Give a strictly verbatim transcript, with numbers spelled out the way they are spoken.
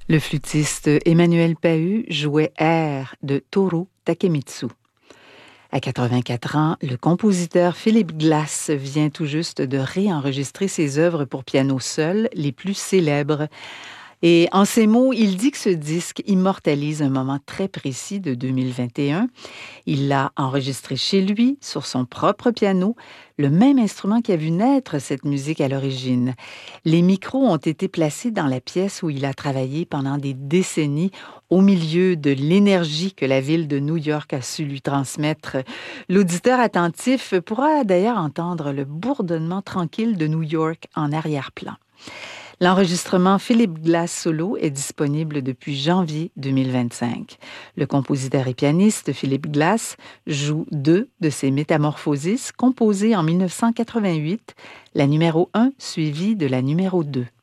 Le flûtiste Emmanuel Pahud jouait Air de Toru Takemitsu. À quatre-vingt-quatre ans, le compositeur Philip Glass vient tout juste de réenregistrer ses œuvres pour piano seul, les plus célèbres. Et en ces mots, il dit que ce disque immortalise un moment très précis de deux mille vingt et un. Il l'a enregistré chez lui, sur son propre piano, le même instrument qui a vu naître cette musique à l'origine. Les micros ont été placés dans la pièce où il a travaillé pendant des décennies, au milieu de l'énergie que la ville de New York a su lui transmettre. L'auditeur attentif pourra d'ailleurs entendre le bourdonnement tranquille de New York en arrière-plan. L'enregistrement Philip Glass Solo est disponible depuis janvier deux mille vingt-cinq. Le compositeur et pianiste Philip Glass joue deux de ses métamorphoses composées en mille neuf cent quatre-vingt-huit, la numéro un suivie de la numéro deux.